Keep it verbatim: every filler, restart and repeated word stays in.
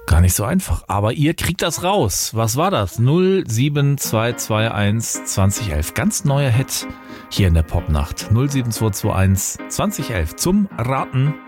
Gar nicht so einfach, aber ihr kriegt das raus. Was war das? null sieben zwei zwei eins zwanzig elf. Ganz neuer Hit hier in der Popnacht. null sieben zwei zwei eins zwanzig elf zum Raten.